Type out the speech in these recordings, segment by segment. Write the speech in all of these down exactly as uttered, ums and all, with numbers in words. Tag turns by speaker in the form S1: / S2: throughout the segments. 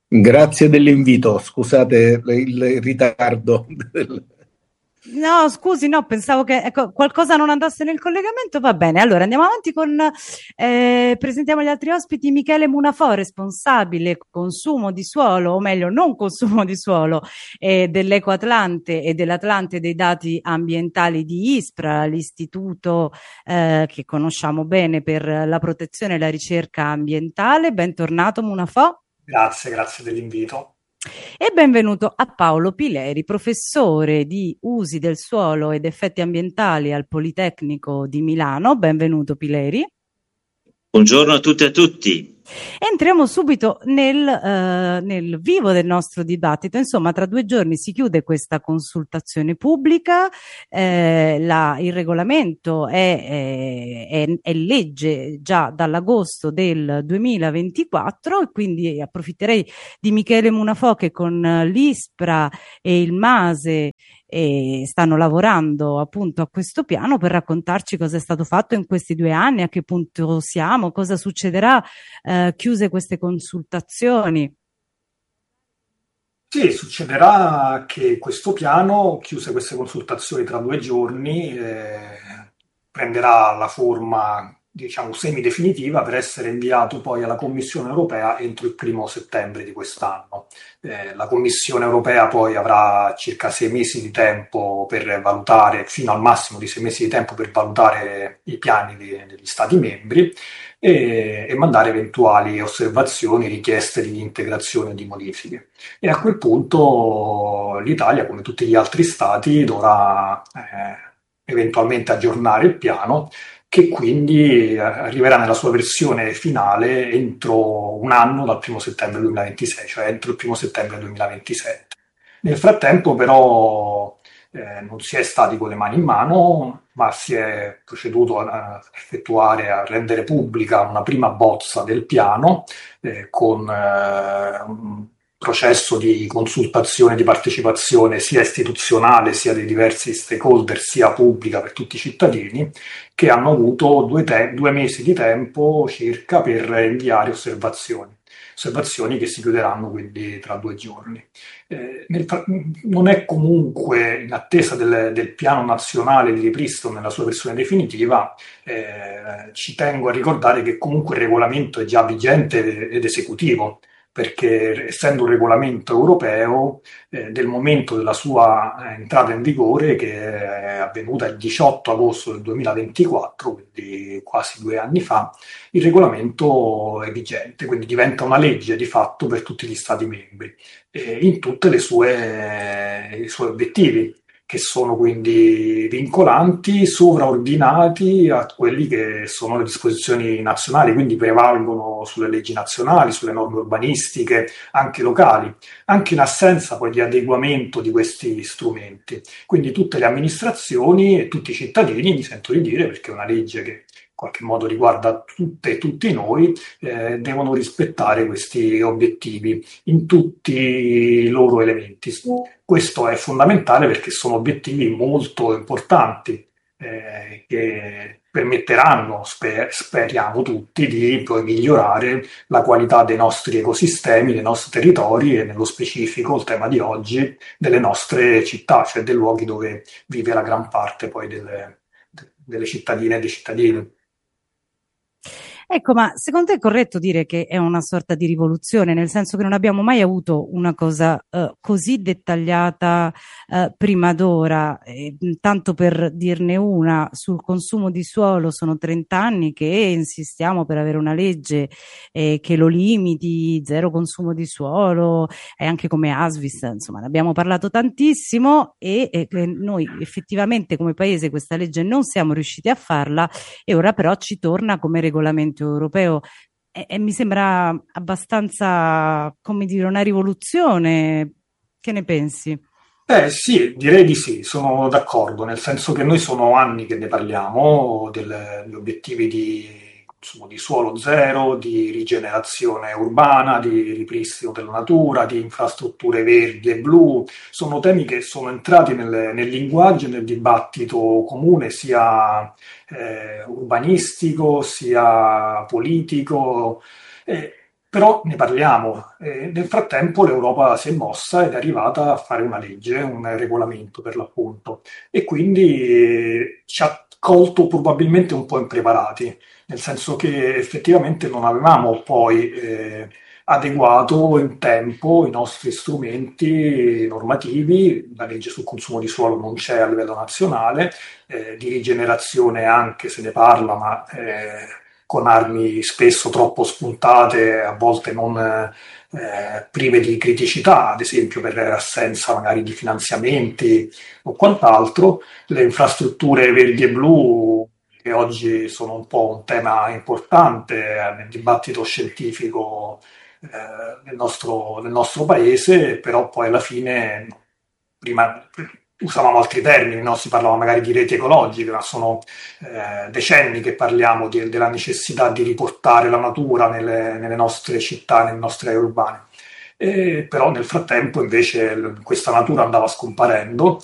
S1: Grazie dell'invito, scusate il ritardo.
S2: No, scusi, no, pensavo che ecco, qualcosa non andasse nel collegamento. Va bene, allora andiamo avanti con, eh, presentiamo gli altri ospiti. Michele Munafò, responsabile consumo di suolo, o meglio, non consumo di suolo, eh, dell'Eco Atlante e dell'Atlante dei dati ambientali di ISPRA, l'istituto eh, che conosciamo bene per la protezione e la ricerca ambientale. Bentornato Munafò.
S3: Grazie, grazie dell'invito.
S2: E benvenuto a Paolo Pileri, professore di usi del suolo ed effetti ambientali al Politecnico di Milano. Benvenuto Pileri.
S4: Buongiorno a tutte e a tutti.
S2: Entriamo subito nel, eh, nel vivo del nostro dibattito. Insomma, tra due giorni si chiude questa consultazione pubblica, eh, la, il regolamento è, è, è legge già dall'agosto del duemilaventiquattro, e quindi approfitterei di Michele Munafò che con l'ISPRA e il MASE e stanno lavorando appunto a questo piano per raccontarci cosa è stato fatto in questi due anni, a che punto siamo, cosa succederà eh, chiuse queste consultazioni.
S3: Sì, succederà che questo piano, chiuse queste consultazioni tra due giorni, eh, prenderà la forma, diciamo, semidefinitiva per essere inviato poi alla Commissione europea entro il primo settembre di quest'anno. Eh, la Commissione europea poi avrà circa sei mesi di tempo per valutare, fino al massimo di sei mesi di tempo per valutare i piani di- degli Stati membri e, e mandare eventuali osservazioni, richieste di integrazione o di modifiche. E a quel punto l'Italia, come tutti gli altri stati, dovrà eh, eventualmente aggiornare il piano, che quindi eh, arriverà nella sua versione finale entro un anno dal primo settembre duemilaventisei, cioè entro il primo settembre duemilaventisette. Nel frattempo però eh, non si è stati con le mani in mano, ma si è proceduto a effettuare, a rendere pubblica una prima bozza del piano eh, con eh, un processo di consultazione, di partecipazione sia istituzionale, sia dei diversi stakeholder, sia pubblica per tutti i cittadini, che hanno avuto due, te- due mesi di tempo circa per inviare osservazioni. Osservazioni che si chiuderanno quindi tra due giorni. Eh, nel, non è comunque in attesa del, del piano nazionale di ripristino nella sua versione definitiva, eh, ci tengo a ricordare che comunque il regolamento è già vigente ed esecutivo, perché essendo un regolamento europeo, eh, del momento della sua eh, entrata in vigore, che è avvenuta il diciotto agosto del duemilaventiquattro, quindi quasi due anni fa, il regolamento è vigente, quindi diventa una legge di fatto per tutti gli Stati membri, eh, in tutti i suoi obiettivi, che sono quindi vincolanti, sovraordinati a quelli che sono le disposizioni nazionali, quindi prevalgono sulle leggi nazionali, sulle norme urbanistiche, anche locali, anche in assenza poi di adeguamento di questi strumenti. Quindi tutte le amministrazioni e tutti i cittadini, mi sento di dire, perché è una legge che in qualche modo riguarda tutte e tutti noi, eh, devono rispettare questi obiettivi in tutti i loro elementi. Questo è fondamentale perché sono obiettivi molto importanti eh, che permetteranno, sper- speriamo tutti, di poi migliorare la qualità dei nostri ecosistemi, dei nostri territori e nello specifico il tema di oggi delle nostre città, cioè dei luoghi dove vive la gran parte poi delle, delle cittadine e dei cittadini.
S2: Ecco, ma secondo te è corretto dire che è una sorta di rivoluzione, nel senso che non abbiamo mai avuto una cosa eh, così dettagliata eh, prima d'ora? E, tanto per dirne una, sul consumo di suolo sono trenta anni che insistiamo per avere una legge eh, che lo limiti, zero consumo di suolo, e anche come ASVIS, insomma, ne abbiamo parlato tantissimo e, e che noi effettivamente come paese questa legge non siamo riusciti a farla, e ora però ci torna come regolamento europeo e, e mi sembra abbastanza, come dire, una rivoluzione. Che ne pensi?
S3: Eh sì, direi di sì, sono d'accordo, nel senso che noi sono anni che ne parliamo del- degli obiettivi di consumo di suolo zero, di rigenerazione urbana, di ripristino della natura, di infrastrutture verdi e blu. Sono temi che sono entrati nel, nel linguaggio e nel dibattito comune, sia eh, urbanistico, sia politico. E però ne parliamo. E nel frattempo l'Europa si è mossa ed è arrivata a fare una legge, un regolamento per l'appunto, e quindi eh, ci ha colto probabilmente un po' impreparati, nel senso che effettivamente non avevamo poi eh, adeguato in tempo i nostri strumenti normativi. La legge sul consumo di suolo non c'è a livello nazionale, eh, di rigenerazione anche se ne parla, ma eh, con armi spesso troppo spuntate, a volte non eh, prive di criticità, ad esempio per assenza magari di finanziamenti o quant'altro. Le infrastrutture verdi e blu, che oggi sono un po' un tema importante eh, nel dibattito scientifico eh, nel nostro, nel nostro paese, però poi alla fine, prima usavamo altri termini, no? Si parlava magari di reti ecologiche, ma sono eh, decenni che parliamo di, della necessità di riportare la natura nelle, nelle nostre città, nelle nostre aree urbane. E però nel frattempo invece questa natura andava scomparendo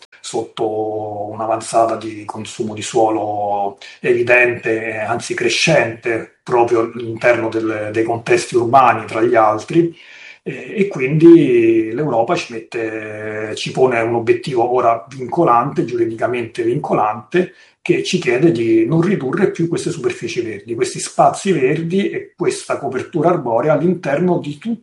S3: sotto un'avanzata di consumo di suolo evidente, anzi crescente, proprio all'interno del, dei contesti urbani tra gli altri, e, e quindi l'Europa ci mette, ci pone un obiettivo ora vincolante, giuridicamente vincolante, che ci chiede di non ridurre più queste superfici verdi, questi spazi verdi e questa copertura arborea all'interno di tutte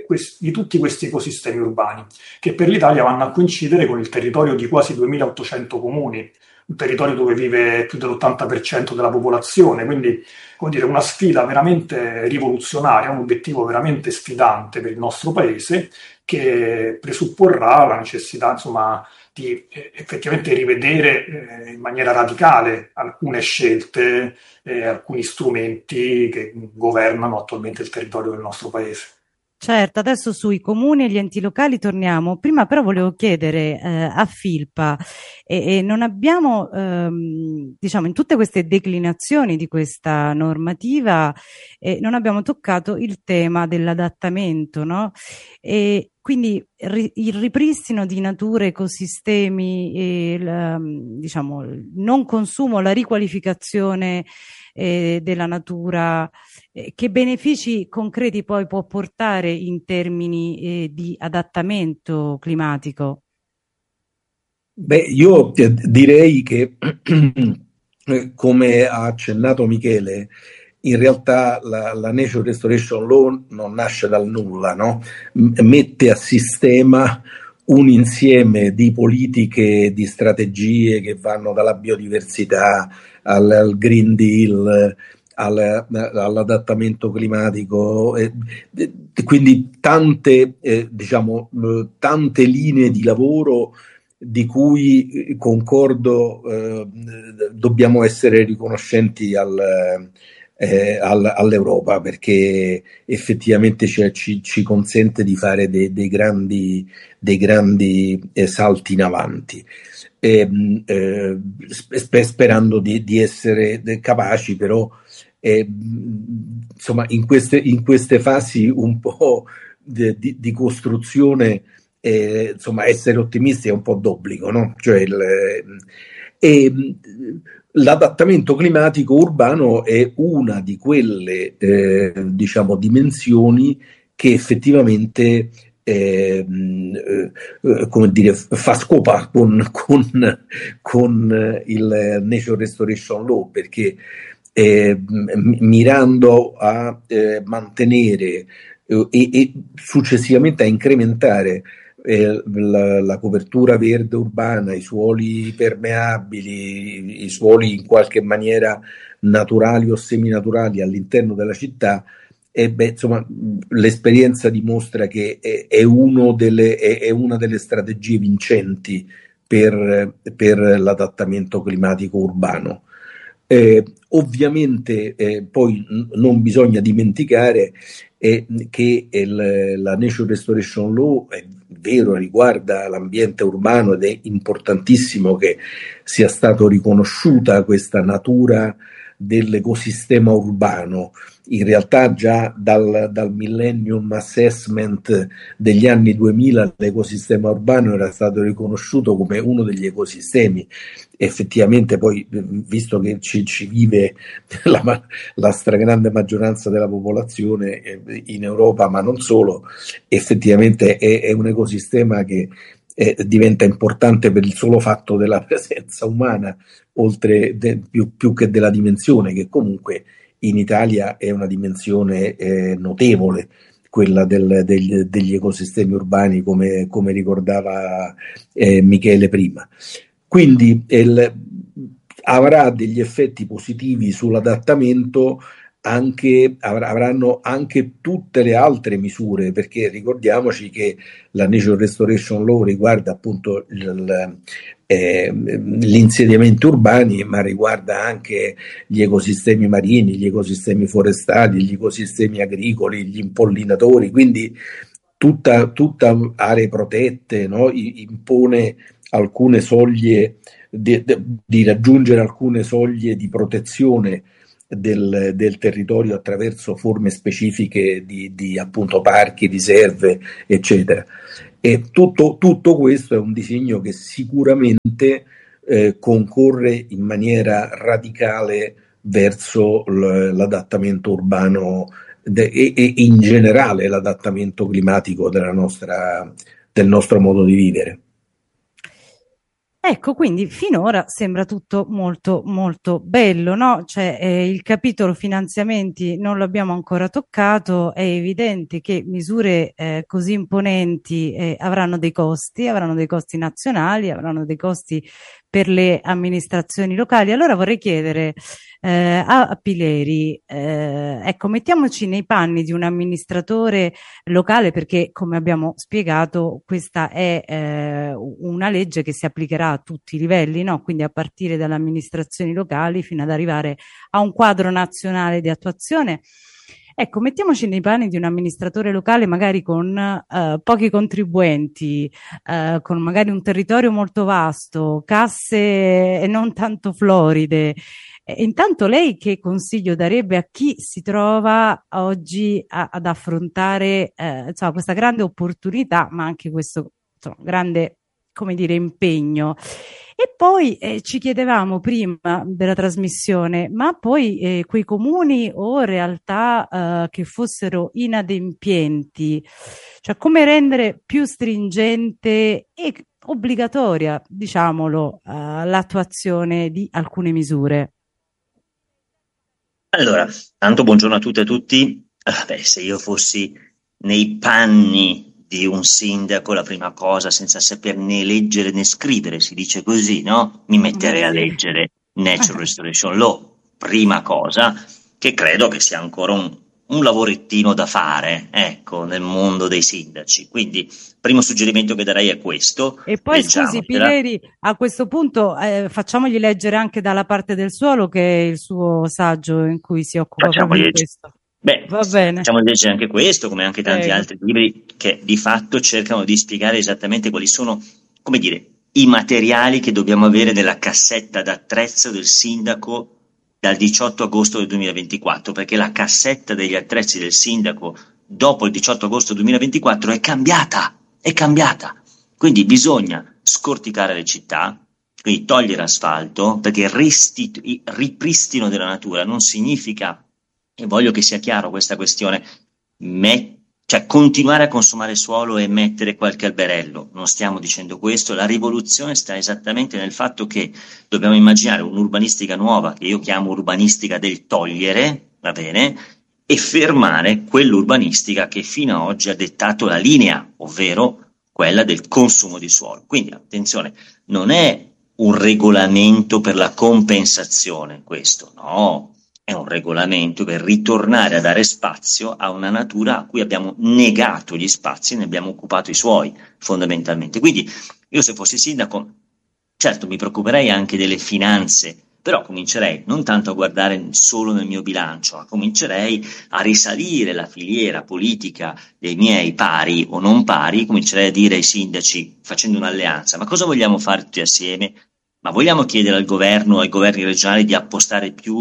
S3: di tutti questi ecosistemi urbani, che per l'Italia vanno a coincidere con il territorio di quasi duemilaottocento comuni, un territorio dove vive più dell'ottanta per cento della popolazione, quindi come dire, una sfida veramente rivoluzionaria, un obiettivo veramente sfidante per il nostro paese, che presupporrà la necessità, insomma, di eh, effettivamente rivedere eh, in maniera radicale alcune scelte e eh, alcuni strumenti che governano attualmente il territorio del nostro paese.
S2: Certo, adesso sui comuni e gli enti locali torniamo. Prima però volevo chiedere eh, a Filpa, e, e non abbiamo, ehm, diciamo, in tutte queste declinazioni di questa normativa, eh, non abbiamo toccato il tema dell'adattamento, no? E quindi ri, il ripristino di nature, ecosistemi, e il, diciamo, il non consumo, la riqualificazione eh, della natura. Eh, che benefici concreti poi può portare in termini eh, di adattamento climatico?
S1: Beh, io ti- direi che, eh, come ha accennato Michele, in realtà la, la Nature Restoration Law non nasce dal nulla, no? M- mette a sistema un insieme di politiche, di strategie che vanno dalla biodiversità al, al Green Deal, al- all'adattamento climatico, eh, eh, quindi tante, eh, diciamo, eh, tante linee di lavoro di cui concordo eh, dobbiamo essere riconoscenti al, eh, al, all'Europa, perché effettivamente ci, ci, ci consente di fare dei, dei grandi, dei grandi eh, salti in avanti. E, eh, sp- sperando di, di essere capaci, però eh, insomma in queste, in queste fasi un po' di, di, di costruzione, eh, insomma essere ottimisti è un po' d'obbligo, no? Cioè il, e, l'adattamento climatico urbano è una di quelle eh, diciamo dimensioni che effettivamente Eh, eh, come dire, fa scopa con, con, con il Nature Restoration Law, perché eh, mirando a eh, mantenere eh, e, e successivamente a incrementare eh, la, la copertura verde urbana, i suoli permeabili, i suoli in qualche maniera naturali o seminaturali all'interno della città. E beh, insomma, l'esperienza dimostra che è, è, uno delle, è, è una delle strategie vincenti per, per l'adattamento climatico urbano. Eh, ovviamente eh, poi n- non bisogna dimenticare eh, che il, la Nature Restoration Law è vero, riguarda l'ambiente urbano ed è importantissimo che sia stato riconosciuta questa natura dell'ecosistema urbano. In realtà già dal, dal Millennium Assessment degli anni duemila l'ecosistema urbano era stato riconosciuto come uno degli ecosistemi. Effettivamente poi, visto che ci, ci vive la, la stragrande maggioranza della popolazione in Europa, ma non solo, effettivamente è, è un ecosistema che eh, diventa importante per il solo fatto della presenza umana, oltre de, più, più che della dimensione, che comunque in Italia è una dimensione eh, notevole, quella del, del, degli ecosistemi urbani, come, come ricordava eh, Michele prima. Quindi il, avrà degli effetti positivi sull'adattamento, anche, avranno anche tutte le altre misure, perché ricordiamoci che la Nature Restoration Law riguarda appunto il, eh, gli insediamenti urbani, ma riguarda anche gli ecosistemi marini, gli ecosistemi forestali, gli ecosistemi agricoli, gli impollinatori, quindi tutta, tutta aree protette, no? Impone alcune soglie di, di raggiungere alcune soglie di protezione del, del territorio attraverso forme specifiche di, di appunto parchi, riserve, eccetera. E tutto, tutto questo è un disegno che sicuramente eh, concorre in maniera radicale verso l- l'adattamento urbano de- e, e in generale l'adattamento climatico della nostra, del nostro modo di vivere.
S2: Ecco, quindi finora sembra tutto molto molto bello, no? Cioè eh, il capitolo finanziamenti non l'abbiamo ancora toccato, è evidente che misure eh, così imponenti eh, avranno dei costi, avranno dei costi nazionali, avranno dei costi per le amministrazioni locali. Allora vorrei chiedere eh, a, a Pileri, eh, ecco, mettiamoci nei panni di un amministratore locale, perché come abbiamo spiegato questa è eh, una legge che si applicherà a tutti i livelli, no? Quindi a partire dalle amministrazioni locali fino ad arrivare a un quadro nazionale di attuazione. Ecco, mettiamoci nei panni di un amministratore locale magari con eh, pochi contribuenti, eh, con magari un territorio molto vasto, casse non tanto floride. E intanto lei che consiglio darebbe a chi si trova oggi a, ad affrontare eh, insomma, questa grande opportunità, ma anche questo insomma, grande, come dire, impegno? E poi eh, ci chiedevamo prima della trasmissione, ma poi eh, quei comuni o realtà eh, che fossero inadempienti, cioè come rendere più stringente e obbligatoria, diciamolo, eh, l'attuazione di alcune misure?
S4: Allora, tanto buongiorno a tutte e a tutti. Ah, beh, se io fossi nei panni di un sindaco, la prima cosa, senza saper né leggere né scrivere, si dice così, no? Mi metterei a leggere Nature Restoration Law, prima cosa, che credo che sia ancora un, un lavorettino da fare, ecco, nel mondo dei sindaci. Quindi, primo suggerimento che darei è questo.
S2: E poi scusi Pileri, a questo punto eh, facciamogli leggere anche Dalla parte del suolo, che è il suo saggio in cui si occupa proprio di questo.
S4: Beh,
S2: va bene.
S4: Facciamo leggere anche questo, come anche tanti
S2: Prego.
S4: altri libri che di fatto cercano di spiegare esattamente quali sono, come dire, i materiali che dobbiamo avere nella cassetta d'attrezzo del sindaco dal diciotto agosto del duemilaventiquattro, perché la cassetta degli attrezzi del sindaco dopo il diciotto agosto duemilaventiquattro è cambiata, è cambiata. Quindi bisogna scorticare le città, quindi togliere asfalto, perché il restitu- il ripristino della natura non significa, e voglio che sia chiaro questa questione, met- cioè continuare a consumare suolo e mettere qualche alberello. Non stiamo dicendo questo, la rivoluzione sta esattamente nel fatto che dobbiamo immaginare un'urbanistica nuova, che io chiamo urbanistica del togliere, va bene, e fermare quell'urbanistica che fino ad oggi ha dettato la linea, ovvero quella del consumo di suolo. Quindi attenzione, non è un regolamento per la compensazione questo, no, è un regolamento per ritornare a dare spazio a una natura a cui abbiamo negato gli spazi e ne abbiamo occupato i suoi, fondamentalmente. Quindi io se fossi sindaco, certo mi preoccuperei anche delle finanze, però comincerei non tanto a guardare solo nel mio bilancio, ma comincerei a risalire la filiera politica dei miei pari o non pari, comincerei a dire ai sindaci, facendo un'alleanza, ma cosa vogliamo fare tutti assieme? Ma vogliamo chiedere al governo, ai governi regionali di appostare più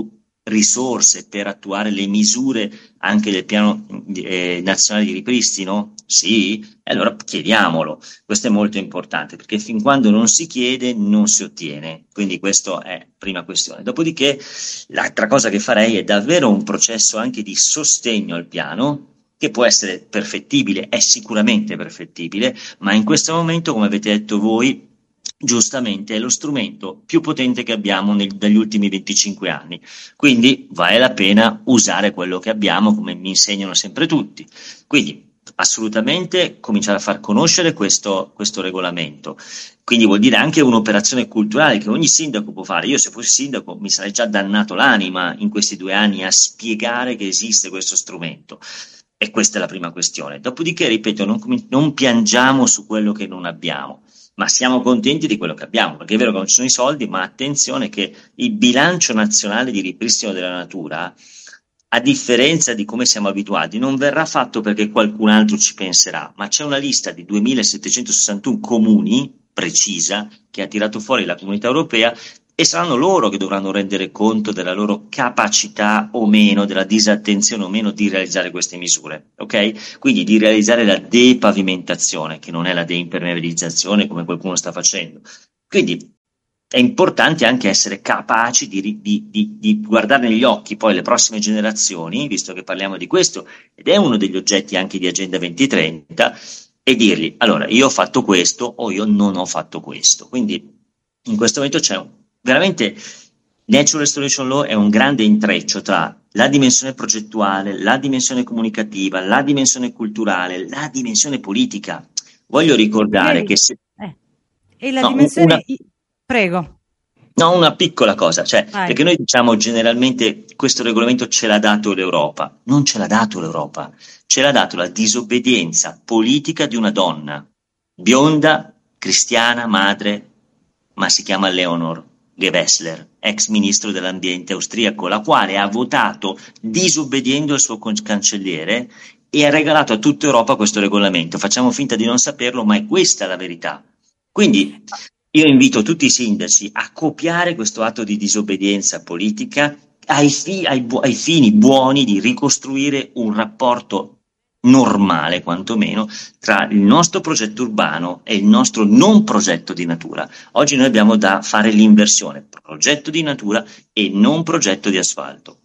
S4: risorse per attuare le misure anche del piano eh, nazionale di ripristino? Sì? E allora chiediamolo. Questo è molto importante, perché fin quando non si chiede non si ottiene. Quindi questa è prima questione. Dopodiché l'altra cosa che farei è davvero un processo anche di sostegno al piano, che può essere perfettibile, è sicuramente perfettibile, ma in questo momento, come avete detto voi, giustamente è lo strumento più potente che abbiamo nel, negli ultimi venticinque anni. Quindi vale la pena usare quello che abbiamo, come mi insegnano sempre tutti. Quindi assolutamente cominciare a far conoscere questo, questo regolamento. Quindi vuol dire anche un'operazione culturale che ogni sindaco può fare. Io se fossi sindaco mi sarei già dannato l'anima in questi due anni a spiegare che esiste questo strumento. E questa è la prima questione. Dopodiché, ripeto, non, non piangiamo su quello che non abbiamo, ma siamo contenti di quello che abbiamo, perché è vero che non ci sono i soldi, ma attenzione che il bilancio nazionale di ripristino della natura, a differenza di come siamo abituati, non verrà fatto perché qualcun altro ci penserà, ma c'è una lista di duemilasettecentosessantuno comuni precisa che ha tirato fuori la Comunità Europea, e saranno loro che dovranno rendere conto della loro capacità o meno, della disattenzione o meno di realizzare queste misure, ok? Quindi di realizzare la depavimentazione, che non è la deimpermeabilizzazione come qualcuno sta facendo. Quindi è importante anche essere capaci di, di, di, di guardare negli occhi poi le prossime generazioni, visto che parliamo di questo, ed è uno degli oggetti anche di Agenda duemilatrenta, e dirgli, allora, io ho fatto questo o io non ho fatto questo. Quindi in questo momento c'è un veramente Natural Restoration Law è un grande intreccio tra la dimensione progettuale, la dimensione comunicativa, la dimensione culturale, la dimensione politica. Voglio ricordare che se...
S2: Eh. E la
S4: no,
S2: dimensione...
S4: una...
S2: Prego.
S4: No, una piccola cosa, cioè,
S2: Vai.
S4: perché noi diciamo generalmente questo regolamento ce l'ha dato l'Europa. Non ce l'ha dato l'Europa, ce l'ha dato la disobbedienza politica di una donna, bionda, cristiana, madre, ma si chiama Leonor Gewessler, ex ministro dell'ambiente austriaco, la quale ha votato disobbediendo al suo cancelliere e ha regalato a tutta Europa questo regolamento. Facciamo finta di non saperlo, ma è questa la verità. Quindi io invito tutti i sindaci a copiare questo atto di disobbedienza politica ai, fi- ai, bu- ai fini buoni di ricostruire un rapporto normale, quantomeno, tra il nostro progetto urbano e il nostro non progetto di natura. Oggi noi abbiamo da fare l'inversione, progetto di natura e non progetto di asfalto.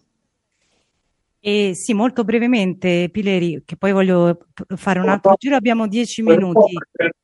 S2: E sì, molto brevemente, Pileri, che poi voglio fare un altro giro, abbiamo dieci minuti.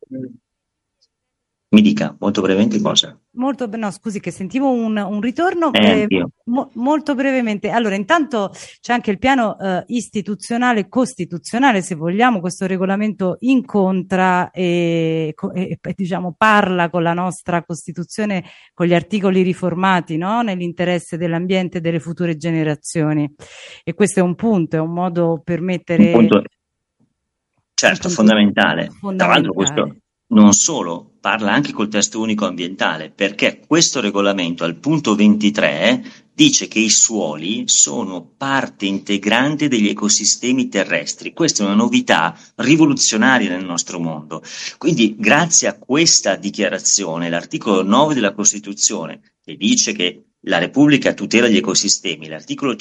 S4: Mi dica, molto brevemente cosa?
S2: Molto, no, scusi che sentivo un, un ritorno.
S4: Eh,
S2: eh, mo, molto brevemente. Allora, intanto c'è anche il piano eh, istituzionale, costituzionale, se vogliamo. Questo regolamento incontra e, e, e diciamo parla con la nostra Costituzione, con gli articoli riformati, no? Nell'interesse dell'ambiente e delle future generazioni. E questo è un punto, è un modo per mettere...
S4: Un punto, certo,
S2: un punto
S4: fondamentale.
S2: fondamentale.
S4: Tra l'altro questo non solo, parla anche col testo unico ambientale, perché questo regolamento al punto ventitré dice che i suoli sono parte integrante degli ecosistemi terrestri. Questa è una novità rivoluzionaria nel nostro mondo. Quindi grazie a questa dichiarazione, l'articolo nove della Costituzione, che dice che la Repubblica tutela gli ecosistemi, l'articolo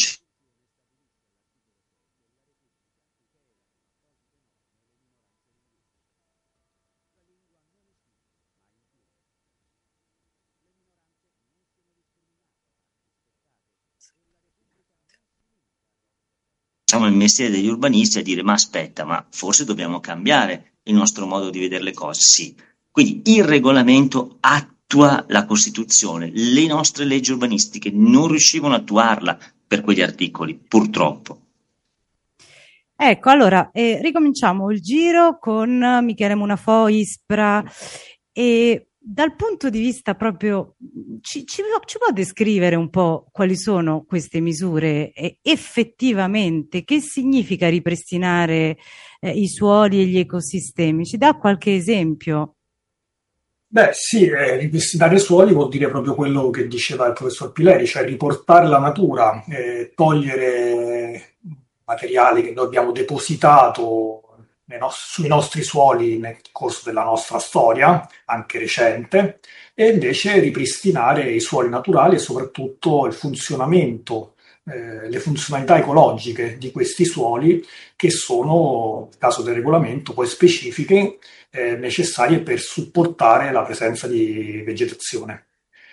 S4: facciamo il mestiere degli urbanisti a dire ma aspetta, ma forse dobbiamo cambiare il nostro modo di vedere le cose. Sì, quindi il regolamento attua la Costituzione, le nostre leggi urbanistiche non riuscivano a attuarla per quegli articoli, purtroppo.
S2: Ecco, allora eh, ricominciamo il giro con Michele Munafò, Ispra, e dal punto di vista proprio, ci, ci, ci può descrivere un po' quali sono queste misure e effettivamente che significa ripristinare eh, i suoli e gli ecosistemi? Ci dà qualche esempio?
S3: Beh sì, eh, ripristinare i suoli vuol dire proprio quello che diceva il professor Pileri, cioè riportare la natura, eh, togliere materiali che noi abbiamo depositato nei nos- sui nostri suoli nel corso della nostra storia, anche recente, e invece ripristinare i suoli naturali e soprattutto il funzionamento eh, le funzionalità ecologiche di questi suoli, che sono, nel caso del regolamento, poi specifiche, eh, necessarie per supportare la presenza di vegetazione.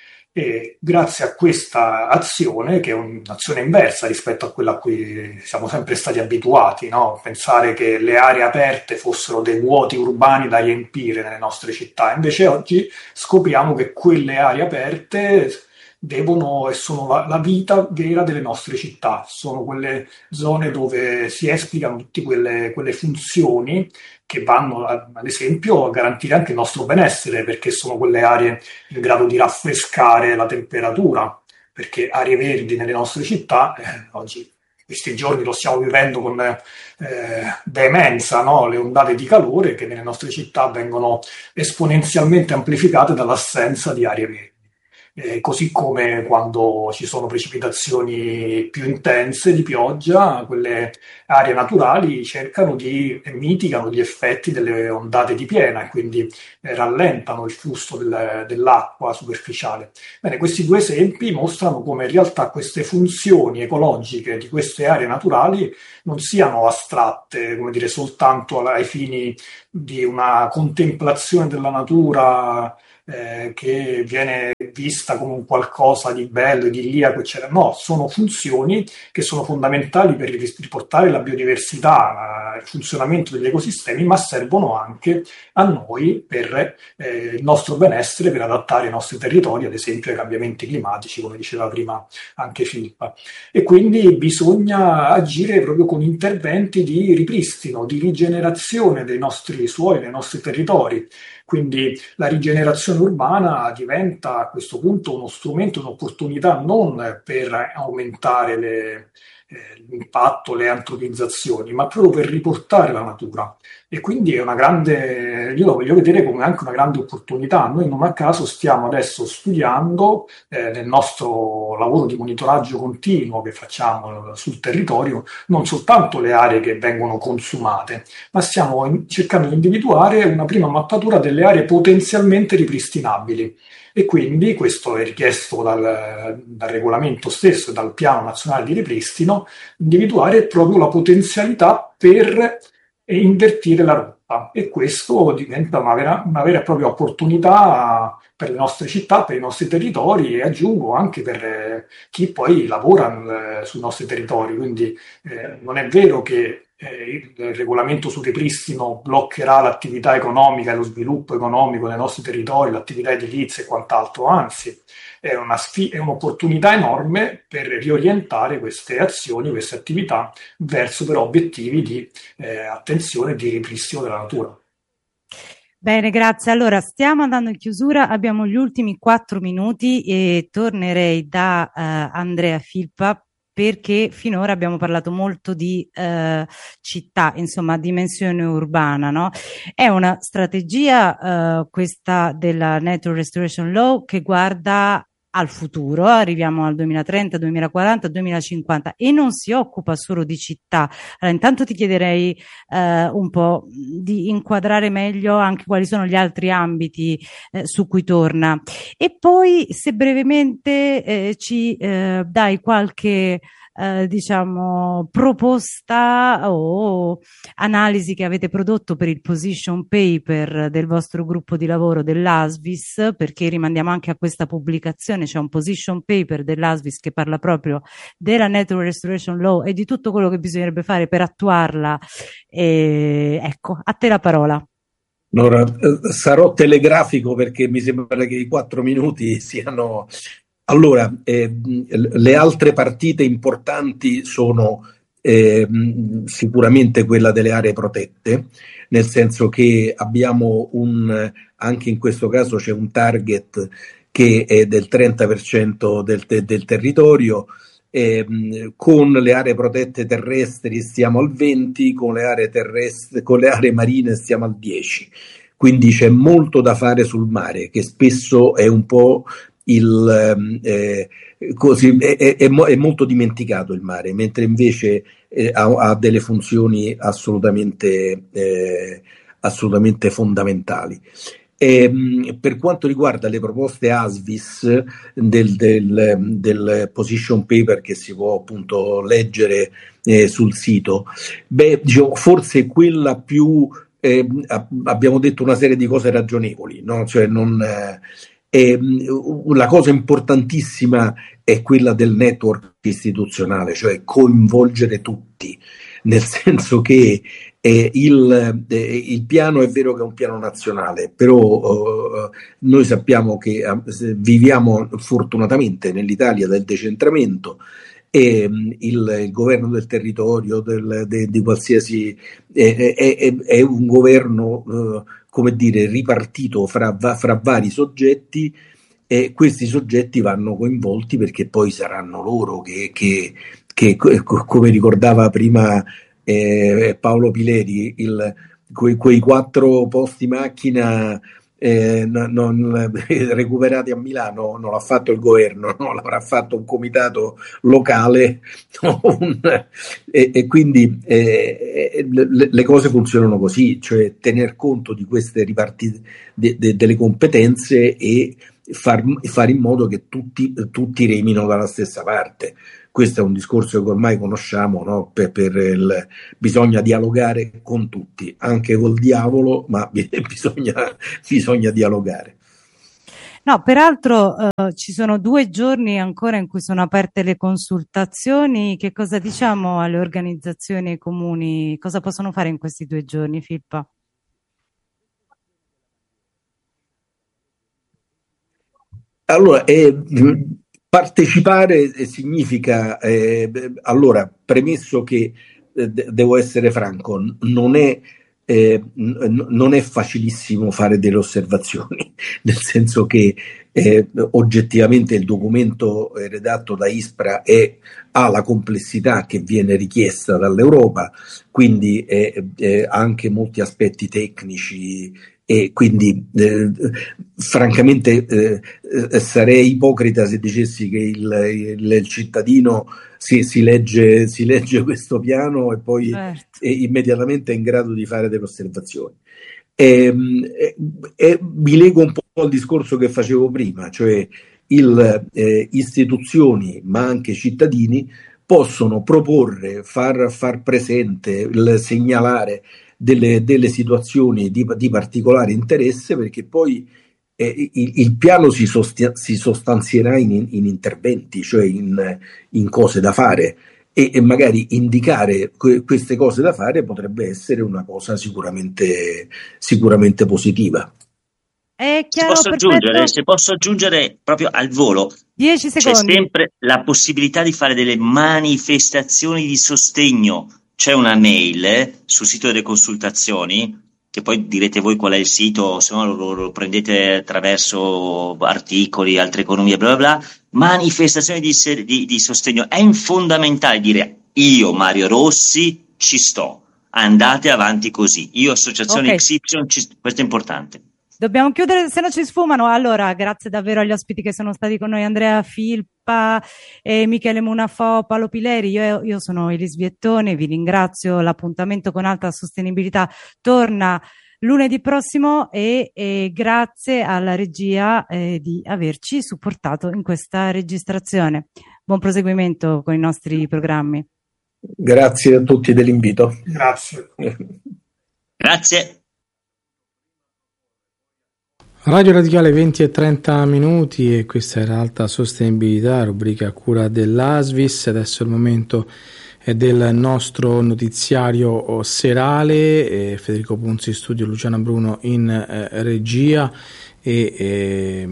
S3: E grazie a questa azione, che è un'azione inversa rispetto a quella a cui siamo sempre stati abituati, no? Pensare che le aree aperte fossero dei vuoti urbani da riempire nelle nostre città, invece oggi scopriamo che quelle aree aperte devono e sono la, la vita vera delle nostre città, sono quelle zone dove si esplicano tutte quelle, quelle funzioni che vanno, ad esempio, a garantire anche il nostro benessere, perché sono quelle aree in grado di raffrescare la temperatura, perché aree verdi nelle nostre città, eh, oggi, questi giorni lo stiamo vivendo con eh, veemenza, no? Le ondate di calore che nelle nostre città vengono esponenzialmente amplificate dall'assenza di aree verdi. Eh, così come quando ci sono precipitazioni più intense di pioggia, quelle aree naturali cercano di e mitigano gli effetti delle ondate di piena e quindi eh, rallentano il flusso del, dell'acqua superficiale. Bene, questi due esempi mostrano come in realtà queste funzioni ecologiche di queste aree naturali non siano astratte, come dire, soltanto ai fini di una contemplazione della natura eh, che viene vista come un qualcosa di bello, idilliaco, eccetera. No, sono funzioni che sono fondamentali per riportare la biodiversità, il funzionamento degli ecosistemi, ma servono anche a noi per eh, il nostro benessere, per adattare i nostri territori, ad esempio, ai cambiamenti climatici, come diceva prima anche Filippa. E quindi bisogna agire proprio con interventi di ripristino, di rigenerazione dei nostri suoli, dei nostri territori. Quindi la rigenerazione urbana diventa a questo punto uno strumento, un'opportunità non per aumentare le, eh, l'impatto, le antropizzazioni, ma proprio per riportare la natura. E quindi è una grande, io lo voglio vedere come anche una grande opportunità. Noi non a caso stiamo adesso studiando eh, nel nostro lavoro di monitoraggio continuo che facciamo sul territorio, non soltanto le aree che vengono consumate, ma stiamo in, cercando di individuare una prima mappatura delle aree potenzialmente ripristinabili. E quindi questo è richiesto dal, dal regolamento stesso e dal piano nazionale di ripristino, individuare proprio la potenzialità per invertire la rotta, e questo diventa una vera, una vera e propria opportunità per le nostre città, per i nostri territori e aggiungo anche per chi poi lavora sui nostri territori. Quindi eh, non è vero che eh, il regolamento sul ripristino bloccherà l'attività economica e lo sviluppo economico nei nostri territori, l'attività edilizia e quant'altro, anzi è, una sfi- è un'opportunità enorme per riorientare queste azioni, queste attività verso però obiettivi di eh, attenzione e di ripristino della natura.
S2: Bene, grazie. Allora, stiamo andando in chiusura, abbiamo gli ultimi quattro minuti e tornerei da uh, Andrea Filippa, perché finora abbiamo parlato molto di uh, città, insomma, dimensione urbana, no? È una strategia, uh, questa della Nature Restoration Law, che guarda al futuro, arriviamo al duemilatrenta, duemilaquaranta, duemilacinquanta e non si occupa solo di città. Allora, intanto ti chiederei eh, un po' di inquadrare meglio anche quali sono gli altri ambiti eh, su cui torna e poi se brevemente eh, ci eh, dai qualche Eh, diciamo proposta o analisi che avete prodotto per il position paper del vostro gruppo di lavoro dell'A S V I S, perché rimandiamo anche a questa pubblicazione, c'è un position paper dell'A S V I S che parla proprio della Nature Restoration Law e di tutto quello che bisognerebbe fare per attuarla. E, ecco, a te la parola.
S1: Allora, sarò telegrafico perché mi sembra che i quattro minuti siano... Allora, eh, le altre partite importanti sono eh, sicuramente quella delle aree protette, nel senso che abbiamo un, anche in questo caso c'è un target che è del trenta per cento del, del territorio, eh, con le aree protette terrestri stiamo al venti per cento, con le aree terrestri, con le aree marine stiamo al dieci per cento, quindi c'è molto da fare sul mare, che spesso è un po' il eh, così è, è, è molto dimenticato il mare, mentre invece eh, ha, ha delle funzioni assolutamente eh, assolutamente fondamentali. E, per quanto riguarda le proposte A S V I S del, del, del position paper che si può appunto leggere eh, sul sito, beh, diciamo, forse quella più eh, abbiamo detto una serie di cose ragionevoli, no? Cioè non, eh, eh, la cosa importantissima è quella del network istituzionale, cioè coinvolgere tutti, nel senso che Eh, il, eh, il piano è vero che è un piano nazionale, però eh, noi sappiamo che eh, viviamo fortunatamente nell'Italia del decentramento e mh, il, il governo del territorio, del, de, di qualsiasi eh, è, è, è un governo eh, come dire ripartito fra, fra vari soggetti, e questi soggetti vanno coinvolti perché poi saranno loro che, che, che come ricordava prima Eh, Paolo Pileri, il, que, quei quattro posti macchina eh, non, non, recuperati a Milano non l'ha fatto il governo, no? L'avrà fatto un comitato locale, no? un, e, e quindi eh, le, le cose funzionano così, cioè tener conto di queste ripartite de, de, delle competenze e far, fare in modo che tutti, tutti remino dalla stessa parte. Questo è un discorso che ormai conosciamo, no? per, per il, bisogna dialogare con tutti, anche col diavolo, ma bisogna, bisogna dialogare.
S2: No, peraltro eh, ci sono due giorni ancora in cui sono aperte le consultazioni. Che cosa diciamo alle organizzazioni e ai comuni? Cosa possono fare in questi due giorni, Filippa?
S1: Allora, eh, partecipare significa, eh, allora, premesso che, eh, devo essere franco, non è, eh, n- non è facilissimo fare delle osservazioni, nel senso che eh, oggettivamente il documento redatto da ISPRA è, ha la complessità che viene richiesta dall'Europa, quindi eh, eh, ha anche molti aspetti tecnici. E quindi eh, francamente eh, eh, sarei ipocrita se dicessi che il, il, il cittadino si, si, legge, si legge questo piano e poi
S2: Certo.
S1: è immediatamente è in grado di fare delle osservazioni. E, e, e mi lego un po' al discorso che facevo prima, cioè il, eh, istituzioni ma anche cittadini possono proporre, far, far presente, il, segnalare Delle, delle situazioni di, di particolare interesse, perché poi eh, il, il piano si, sostia, si sostanzierà in, in interventi, cioè in, in cose da fare, e, e magari indicare que, queste cose da fare potrebbe essere una cosa sicuramente, sicuramente positiva.
S2: È
S4: Se
S2: chiaro,
S4: posso
S2: perfetto.
S4: aggiungere, se posso aggiungere proprio al volo,
S2: Dieci
S4: c'è
S2: secondi.
S4: sempre la possibilità di fare delle manifestazioni di sostegno. C'è una mail eh, sul sito delle consultazioni, che poi direte voi qual è il sito, se no lo, lo prendete attraverso articoli, altre economie, bla bla bla. Manifestazioni di, di, di sostegno. È fondamentale dire: io, Mario Rossi, ci sto, andate avanti così. Io, associazione
S2: Okay.
S4: X Y, ci, questo è importante.
S2: Dobbiamo chiudere, se no ci sfumano. Allora, grazie davvero agli ospiti che sono stati con noi, Andrea Filippa, eh, Michele Munafò, Paolo Pileri. Io, io sono Elis Viettone, vi ringrazio. L'appuntamento con Alta Sostenibilità torna lunedì prossimo e, e grazie alla regia eh, di averci supportato in questa registrazione. Buon proseguimento con i nostri programmi.
S1: Grazie a tutti dell'invito.
S3: Grazie.
S4: Grazie.
S5: Radio Radicale venti e trenta minuti, e questa era Alta Sostenibilità, rubrica a cura dell'A S V I S. Adesso è il momento del nostro notiziario serale, eh, Federico Ponzi in studio, Luciana Bruno in eh, regia, e, e,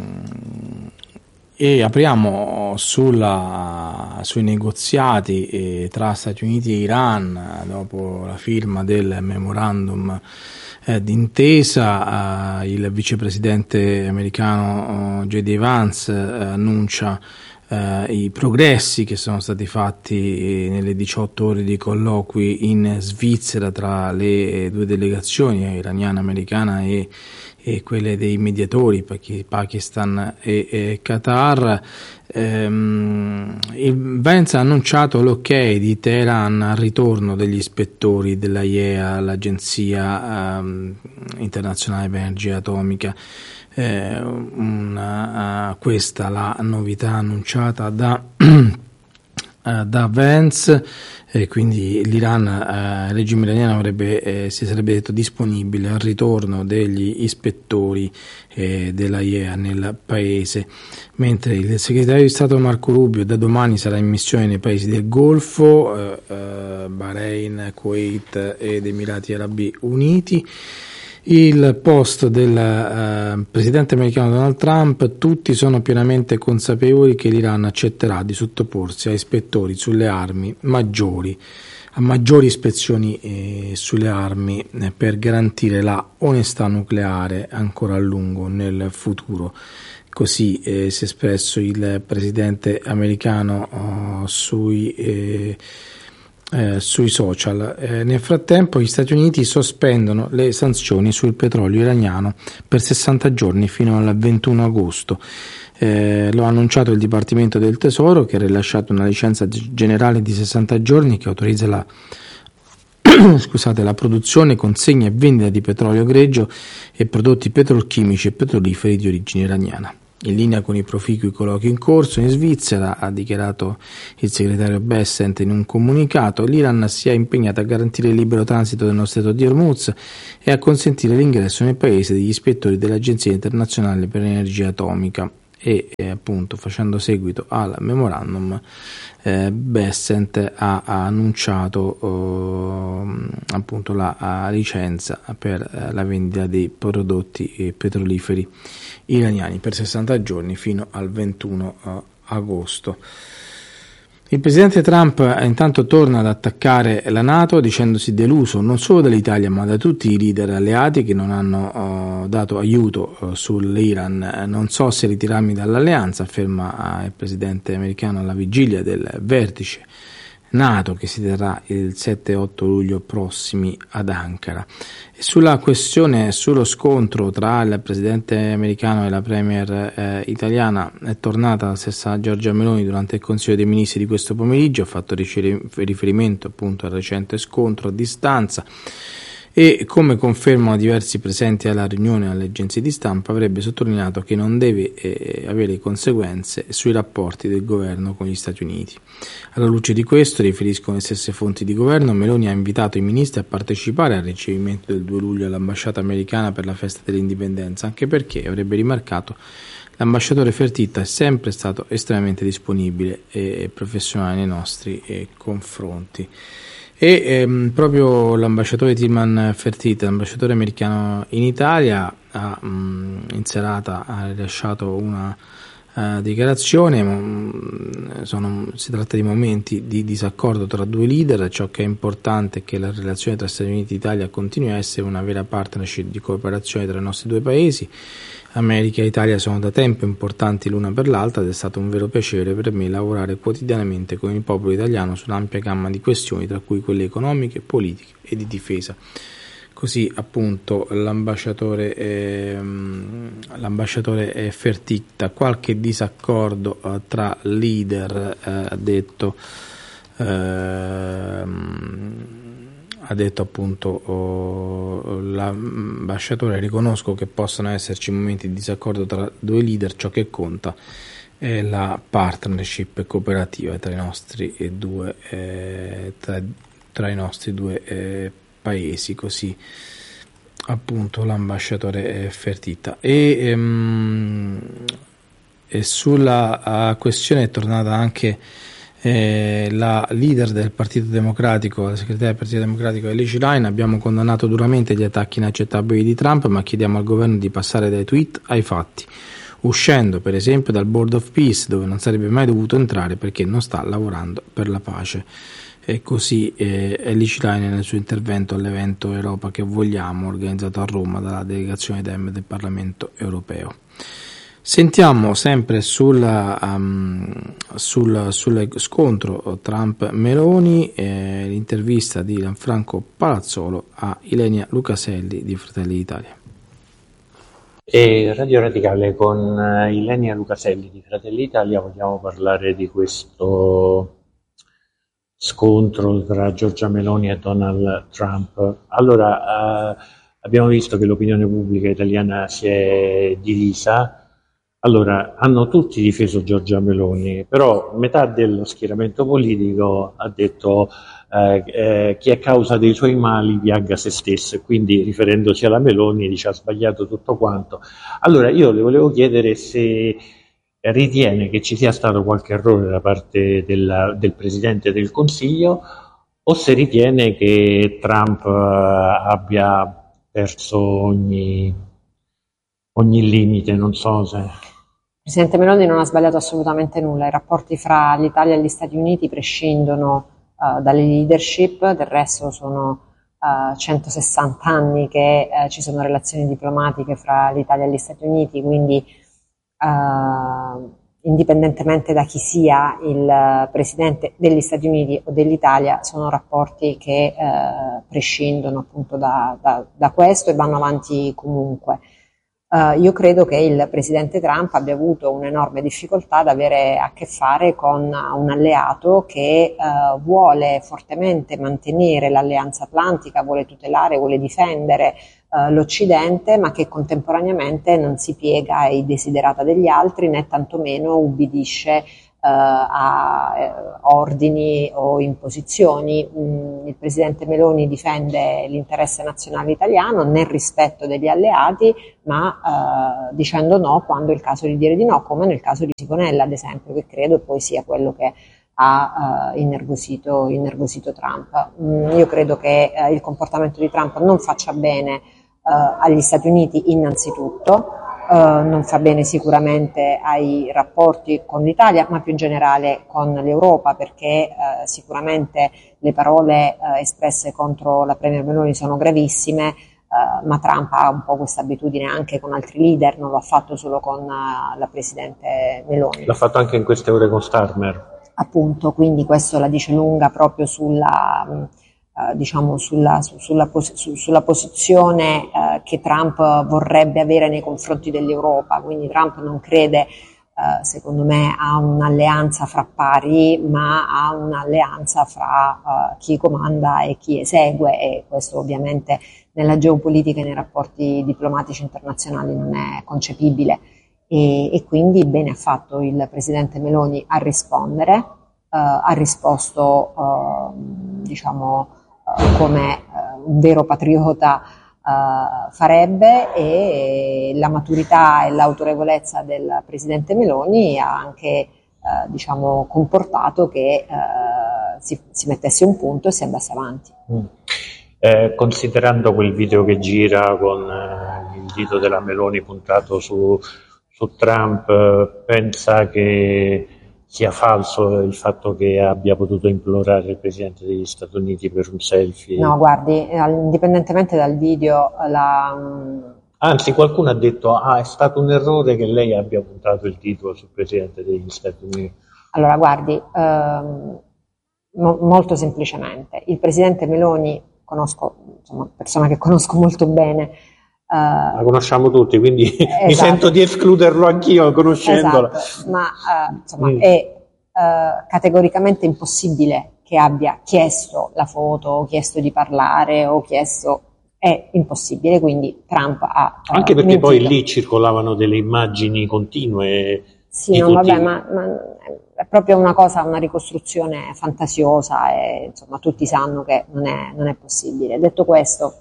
S5: e apriamo sulla, sui negoziati eh, tra Stati Uniti e Iran dopo la firma del memorandum Eh, d'intesa. Eh, il vicepresidente americano J D Vance eh, annuncia eh, i progressi che sono stati fatti eh, nelle diciotto ore di colloqui in Svizzera tra le due delegazioni, eh, iraniana, americana, e, e quelle dei mediatori Pakistan e, e Qatar. Ehm, il Vance ha annunciato l'ok di Teheran al ritorno degli ispettori della I E A, l'Agenzia ehm, internazionale per l'energia atomica. Eh, una, uh, questa la novità annunciata da, uh, da Vance, e quindi l'Iran, uh, il regime iraniano avrebbe, eh, si sarebbe detto disponibile al ritorno degli ispettori eh, della I E A nel paese, mentre il segretario di Stato Marco Rubio da domani sarà in missione nei paesi del Golfo, uh, uh, Bahrain, Kuwait ed Emirati Arabi Uniti. Il post del eh, presidente americano Donald Trump: tutti sono pienamente consapevoli che l'Iran accetterà di sottoporsi a ispettori sulle armi maggiori, a maggiori ispezioni eh, sulle armi eh, per garantire la onestà nucleare ancora a lungo nel futuro. Così eh, si è espresso il presidente americano oh, sui eh, Eh, sui social. Eh, nel frattempo gli Stati Uniti sospendono le sanzioni sul petrolio iraniano per sessanta giorni fino al ventuno agosto. Eh, lo ha annunciato il Dipartimento del Tesoro, che ha rilasciato una licenza generale di sessanta giorni che autorizza la scusate, la produzione, consegna e vendita di petrolio greggio e prodotti petrolchimici e petroliferi di origine iraniana. In linea con i proficui colloqui in corso in Svizzera, ha dichiarato il segretario Bessent in un comunicato, l'Iran si è impegnata a garantire il libero transito dello Stretto di Hormuz e a consentire l'ingresso nel paese degli ispettori dell'Agenzia internazionale per l'energia atomica. E eh, appunto, facendo seguito al memorandum, eh, Bessent ha, ha annunciato eh, appunto la, la licenza per eh, la vendita dei prodotti eh, petroliferi iraniani per sessanta giorni fino al ventuno agosto. Il presidente Trump intanto torna ad attaccare la NATO dicendosi deluso non solo dall'Italia ma da tutti i leader alleati che non hanno uh, dato aiuto uh, sull'Iran. Non so se ritirarmi dall'alleanza, afferma uh, il presidente americano alla vigilia del vertice NATO che si terrà il sette e otto luglio prossimi ad Ankara. E sulla questione, sullo scontro tra il presidente americano e la premier eh, italiana, è tornata la stessa Giorgia Meloni durante il Consiglio dei Ministri di questo pomeriggio, ha fatto riferimento appunto al recente scontro a distanza e, come confermano diversi presenti alla riunione alle agenzie di stampa, avrebbe sottolineato che non deve eh, avere conseguenze sui rapporti del governo con gli Stati Uniti. Alla luce di questo, riferiscono le stesse fonti di governo, Meloni ha invitato i ministri a partecipare al ricevimento del due luglio all'ambasciata americana per la festa dell'indipendenza, anche perché, avrebbe rimarcato, l'ambasciatore Fertitta è sempre stato estremamente disponibile e professionale nei nostri eh, confronti. E ehm, proprio l'ambasciatore Tilman Fertitta, l'ambasciatore americano in Italia, ha, mh, in serata ha rilasciato una uh, dichiarazione. Mh, sono, si tratta di momenti di disaccordo tra due leader. Ciò che è importante è che la relazione tra Stati Uniti e Italia continui a essere una vera partnership di cooperazione tra i nostri due paesi. America e Italia sono da tempo importanti l'una per l'altra ed è stato un vero piacere per me lavorare quotidianamente con il popolo italiano su un'ampia gamma di questioni, tra cui quelle economiche, politiche e di difesa. Così appunto l'ambasciatore, ehm, l'ambasciatore Fertitta. Qualche disaccordo eh, tra leader, eh, ha detto ehm, ha detto appunto oh, l'ambasciatore: riconosco che possano esserci momenti di disaccordo tra due leader, ciò che conta è la partnership cooperativa tra i nostri due eh, tra, tra i nostri due eh, paesi. Così appunto l'ambasciatore Fertitta. E, ehm, e sulla questione è tornata anche Eh, la leader del Partito Democratico, la segretaria del Partito Democratico Ellie Schlein. Abbiamo condannato duramente gli attacchi inaccettabili di Trump, ma chiediamo al governo di passare dai tweet ai fatti, uscendo per esempio dal Board of Peace, dove non sarebbe mai dovuto entrare perché non sta lavorando per la pace. E così eh, Ellie Schlein nel suo intervento all'evento Europa che vogliamo, organizzato a Roma dalla delegazione Dem del Parlamento Europeo. Sentiamo sempre sul, um, sul, sul scontro Trump-Meloni eh, l'intervista di Gianfranco Palazzolo a Ilenia Lucaselli di Fratelli d'Italia.
S6: E Radio Radicale con eh, Ilenia Lucaselli di Fratelli Italia vogliamo parlare di questo scontro tra Giorgia Meloni e Donald Trump. Allora, eh, abbiamo visto che l'opinione pubblica italiana si è divisa. Allora, hanno tutti difeso Giorgia Meloni, però metà dello schieramento politico ha detto eh, eh, chi è causa dei suoi mali piagga se stesso, e quindi riferendosi alla Meloni dice ha sbagliato tutto quanto. Allora, io le volevo chiedere se ritiene che ci sia stato qualche errore da parte della, del Presidente del Consiglio, o se ritiene che Trump eh, abbia perso ogni, ogni limite, non so se...
S7: Il Presidente Meloni non ha sbagliato assolutamente nulla, i rapporti fra l'Italia e gli Stati Uniti prescindono uh, dalle leadership, del resto sono uh, centosessanta anni che uh, ci sono relazioni diplomatiche fra l'Italia e gli Stati Uniti, quindi uh, indipendentemente da chi sia il Presidente degli Stati Uniti o dell'Italia, sono rapporti che uh, prescindono appunto da, da, da questo e vanno avanti comunque. Uh, io credo che il presidente Trump abbia avuto un'enorme difficoltà ad avere a che fare con un alleato che uh, vuole fortemente mantenere l'alleanza atlantica, vuole tutelare, vuole difendere uh, l'Occidente, ma che contemporaneamente non si piega ai desiderata degli altri né tantomeno ubbidisce Uh, a uh, ordini o imposizioni. Mm, il presidente Meloni difende l'interesse nazionale italiano nel rispetto degli alleati, ma uh, dicendo no quando è il caso di dire di no, come nel caso di Sigonella ad esempio, che credo poi sia quello che ha uh, innervosito, innervosito Trump. Mm, io credo che uh, il comportamento di Trump non faccia bene uh, agli Stati Uniti innanzitutto. Uh, non fa bene sicuramente ai rapporti con l'Italia, ma più in generale con l'Europa, perché uh, sicuramente le parole uh, espresse contro la Premier Meloni sono gravissime, uh, ma Trump ha un po' questa abitudine anche con altri leader, non lo ha fatto solo con uh, la Presidente Meloni.
S6: L'ha fatto anche in queste ore con Starmer.
S7: Appunto, quindi questo la dice lunga proprio sulla... Um, Uh, diciamo sulla, su, sulla, pos- su, sulla posizione uh, che Trump vorrebbe avere nei confronti dell'Europa. Quindi Trump non crede, uh, secondo me, a un'alleanza fra pari, ma a un'alleanza fra uh, chi comanda e chi esegue, e questo ovviamente nella geopolitica e nei rapporti diplomatici internazionali non è concepibile, e, e quindi bene ha fatto il presidente Meloni a rispondere, uh, ha risposto uh, diciamo come uh, un vero patriota uh, farebbe, e la maturità e l'autorevolezza del presidente Meloni ha anche uh, diciamo comportato che uh, si, si mettesse un punto e si andasse avanti.
S6: Mm. Eh, considerando quel video che gira con eh, il dito della Meloni puntato su, su Trump, eh, pensa che sia falso il fatto che abbia potuto implorare il Presidente degli Stati Uniti per un selfie?
S7: No, guardi, indipendentemente dal video, la...
S6: Anzi, qualcuno ha detto ah, è stato un errore che lei abbia puntato il dito sul Presidente degli Stati Uniti.
S7: Allora, guardi, ehm, mo- molto semplicemente, il Presidente Meloni, conosco, insomma, persona che conosco molto bene,
S6: Uh, la conosciamo tutti, quindi
S7: esatto.
S6: Mi sento di escluderlo anch'io conoscendola.
S7: Esatto, ma uh, insomma mm. è uh, categoricamente impossibile che abbia chiesto la foto, o chiesto di parlare, o chiesto... è impossibile, quindi Trump ha... Uh,
S6: Anche perché
S7: mentito.
S6: Poi lì circolavano delle immagini continue.
S7: Sì, no, vabbè, ma, ma è proprio una cosa, una ricostruzione fantasiosa, e insomma tutti sanno che non è, non è possibile. Detto questo,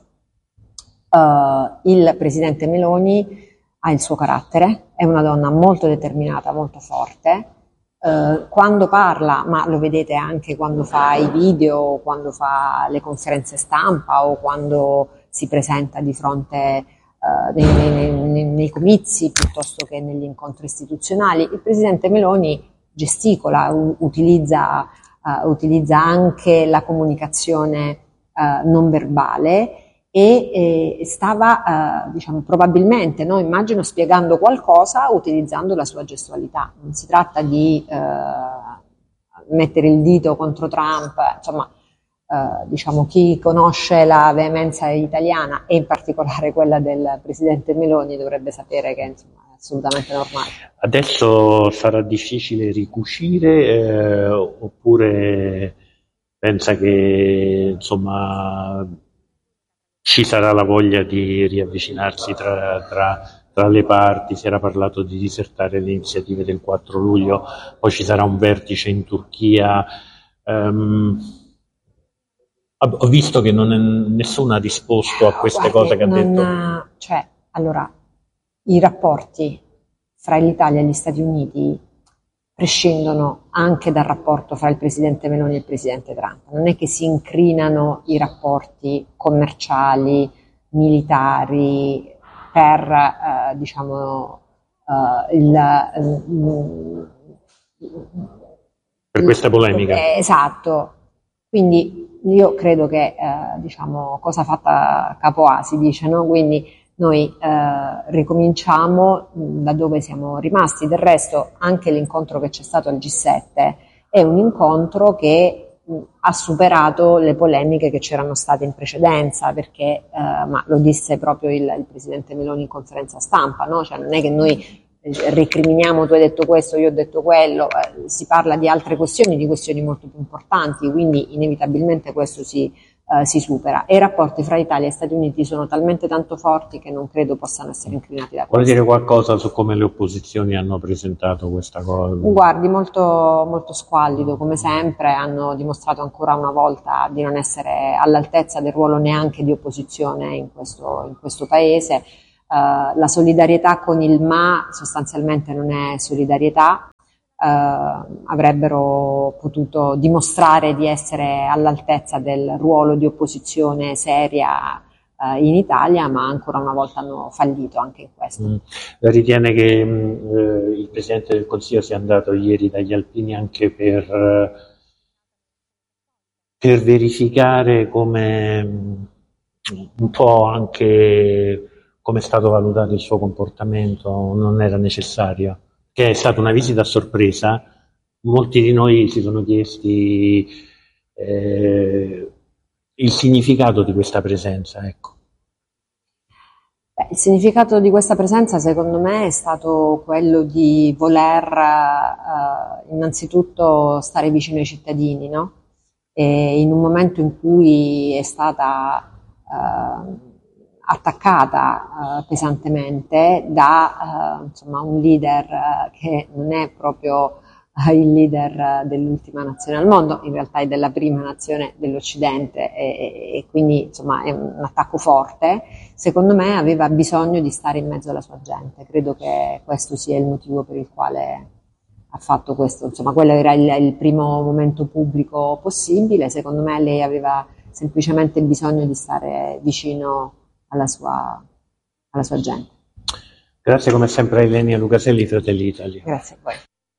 S7: Uh, il presidente Meloni ha il suo carattere, è una donna molto determinata, molto forte, uh, quando parla, ma lo vedete anche quando fa i video, quando fa le conferenze stampa o quando si presenta di fronte uh, nei, nei, nei, nei comizi piuttosto che negli incontri istituzionali, il presidente Meloni gesticola, u- utilizza, uh, utilizza anche la comunicazione uh, non verbale, e eh, stava eh, diciamo probabilmente, no, immagino, spiegando qualcosa utilizzando la sua gestualità. Non si tratta di eh, mettere il dito contro Trump, insomma eh, diciamo, chi conosce la veemenza italiana e in particolare quella del presidente Meloni dovrebbe sapere che insomma, è assolutamente normale.
S6: Adesso sarà difficile ricucire eh, oppure pensa che insomma ci sarà la voglia di riavvicinarsi tra, tra, tra le parti? Si era parlato di disertare le iniziative del quattro luglio, poi ci sarà un vertice in Turchia. Um, ho visto che non è, nessuno ha risposto a queste
S7: Guardi,
S6: cose che ha
S7: non,
S6: detto.
S7: Cioè, allora, i rapporti fra l'Italia e gli Stati Uniti prescindono anche dal rapporto fra il presidente Meloni e il presidente Trump. Non è che si incrinano i rapporti commerciali, militari, per eh, diciamo eh, il, il,
S6: per questa polemica.
S7: Eh, esatto. Quindi io credo che eh, diciamo cosa fatta capo A si dice, no? Quindi noi eh, ricominciamo da dove siamo rimasti. Del resto anche l'incontro che c'è stato al G sette è un incontro che mh, ha superato le polemiche che c'erano state in precedenza, perché eh, ma lo disse proprio il, il presidente Meloni in conferenza stampa, no? Cioè non è che noi recriminiamo tu hai detto questo, io ho detto quello, eh, si parla di altre questioni, di questioni molto più importanti, quindi inevitabilmente questo si, eh, si supera e i rapporti fra Italia e Stati Uniti sono talmente tanto forti che non credo possano essere inclinati da questo.
S6: Vuole dire qualcosa su come le opposizioni hanno presentato questa cosa?
S7: Guardi, molto, molto squallido come sempre, hanno dimostrato ancora una volta di non essere all'altezza del ruolo neanche di opposizione in questo, in questo paese. Uh, la solidarietà con il ma sostanzialmente non è solidarietà, uh, avrebbero potuto dimostrare di essere all'altezza del ruolo di opposizione seria uh, in Italia, ma ancora una volta hanno fallito anche in questo.
S6: Mm. Ritiene che mh, il Presidente del Consiglio sia andato ieri dagli alpini anche per, per verificare come mh, un po' anche come è stato valutato il suo comportamento? Non era necessario, che è stata una visita a sorpresa. Molti di noi si sono chiesti eh, il significato di questa presenza, ecco.
S7: Beh, il significato di questa presenza secondo me è stato quello di voler eh, innanzitutto stare vicino ai cittadini, no? E in un momento in cui è stata eh, attaccata uh, pesantemente da uh, insomma, un leader uh, che non è proprio uh, il leader uh, dell'ultima nazione al mondo, in realtà è della prima nazione dell'Occidente e, e quindi insomma è un attacco forte. Secondo me aveva bisogno di stare in mezzo alla sua gente, credo che questo sia il motivo per il quale ha fatto questo, insomma quello era il, il primo momento pubblico possibile. Secondo me lei aveva semplicemente bisogno di stare vicino alla sua, alla sua gente.
S6: Grazie come sempre a Ilenia Lucaselli, Fratelli d'Italia.
S7: Grazie a voi.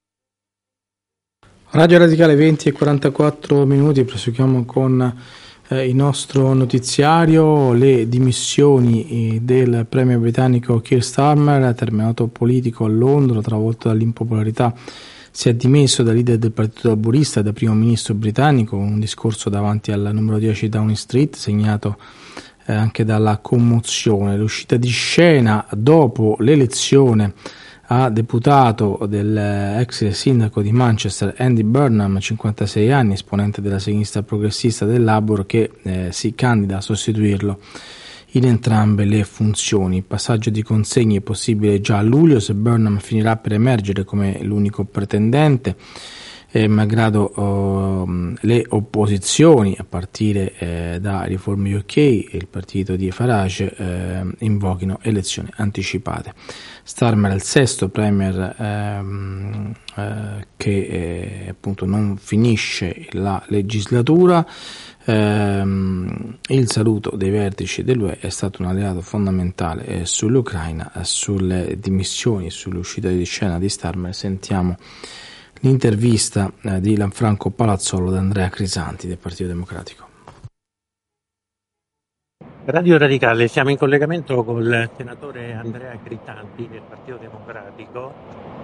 S5: Radio Radicale venti e quarantaquattro minuti, proseguiamo con eh, il nostro notiziario. Le dimissioni eh, del premier britannico Keir Starmer, terminato politico a Londra, travolto dall'impopolarità, si è dimesso da leader del partito laburista e da primo ministro britannico con un discorso davanti al numero dieci Downing Street segnato eh, anche dalla commozione. L'uscita di scena dopo l'elezione a deputato dell'ex sindaco di Manchester Andy Burnham, cinquantasei anni, esponente della sinistra progressista del Labour, che eh, si candida a sostituirlo in entrambe le funzioni. Il passaggio di consegne è possibile già a luglio se Burnham finirà per emergere come l'unico pretendente, eh, malgrado eh, le opposizioni a partire eh, da Riforme U K e il partito di Farage eh, invochino elezioni anticipate. Starmer è il sesto premier ehm, eh, che eh, appunto non finisce la legislatura. Ehm, il saluto dei vertici dell'U E è stato un alleato fondamentale eh, sull'Ucraina, eh, sulle dimissioni e sull'uscita di scena di Starmer. Sentiamo l'intervista eh, di Lanfranco Palazzolo da Andrea Crisanti del Partito Democratico.
S6: Radio Radicale, siamo in collegamento con il senatore Andrea Crisanti del Partito Democratico,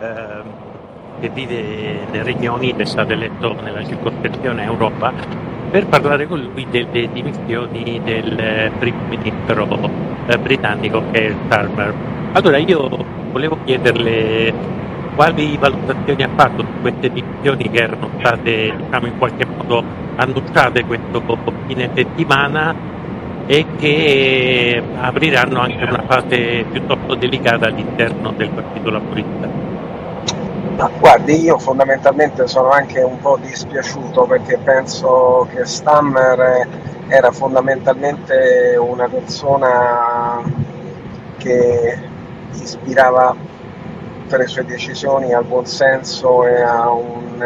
S6: ehm, che vive nel Regno Unito, è stato eletto nella circoscrizione Europa. per parlare con lui delle dimissioni del eh, primo ministro eh, britannico Keir Starmer. Allora io volevo chiederle quali valutazioni ha fatto su queste dimissioni che erano state, diciamo, in qualche modo annunciate questo fine settimana e che apriranno anche una fase piuttosto delicata all'interno del Partito Laburista.
S8: Ma guardi, io fondamentalmente sono anche un po' dispiaciuto perché penso che Starmer era fondamentalmente una persona che ispirava per le sue decisioni al buonsenso e a un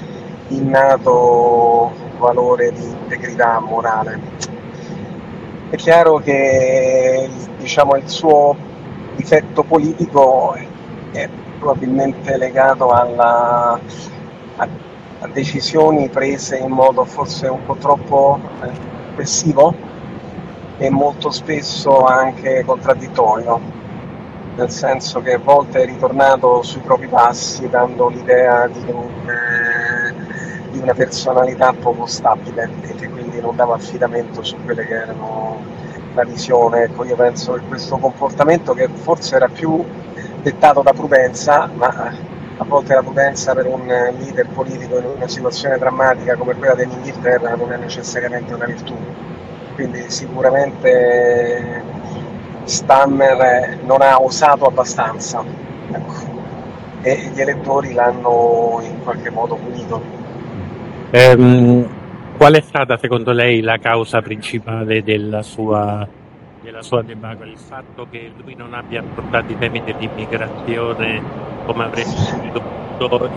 S8: innato valore di integrità morale. È chiaro che, diciamo, il suo difetto politico è probabilmente legato alla, a, a decisioni prese in modo forse un po' troppo aggressivo e molto spesso anche contraddittorio, nel senso che a volte è ritornato sui propri passi dando l'idea di, un, eh, di una personalità poco stabile e che quindi non dava affidamento su quelle che erano la visione. Ecco, io penso che questo comportamento, che forse era più dettato da prudenza, ma a volte la prudenza per un leader politico in una situazione drammatica come quella dell'Inghilterra non è necessariamente una virtù. Quindi sicuramente Starmer non ha osato abbastanza, ecco, e gli elettori l'hanno in qualche modo punito.
S6: Ehm, qual è stata secondo lei la causa principale della sua della sua debacle? Il fatto che lui non abbia affrontato i temi dell'immigrazione come avrebbe dovuto,